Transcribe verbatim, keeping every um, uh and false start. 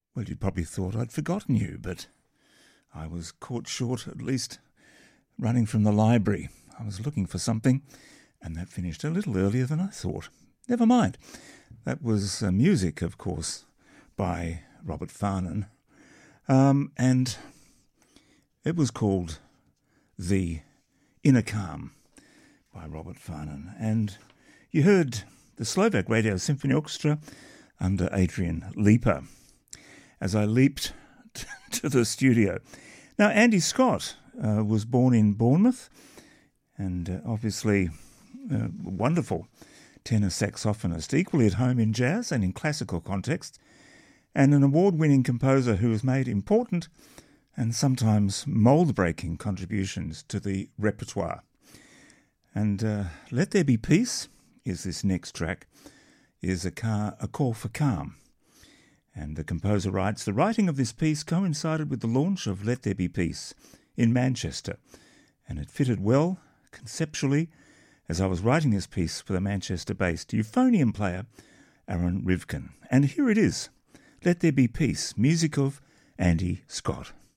Well, you'd probably thought I'd forgotten you, but I was caught short, at least running from the library. I was looking for something, and that finished a little earlier than I thought. Never mind. That was uh, music, of course, by Robert Farnon. Um, and it was called The Inner Calm by Robert Farnon. And you heard the Slovak Radio Symphony Orchestra under Adrian Leeper as I leaped t- to the studio. Now, Andy Scott uh, was born in Bournemouth and uh, obviously a wonderful tenor saxophonist, equally at home in jazz and in classical context, and an award-winning composer who has made important and sometimes mould-breaking contributions to the repertoire. And uh, Let There Be Peace is this next track, is a, car, a call for calm. And the composer writes, the writing of this piece coincided with the launch of Let There Be Peace in Manchester, and it fitted well, conceptually, as I was writing this piece for the Manchester-based euphonium player Aaron Rivkin. And here it is, Let There Be Peace, music of Andy Scott.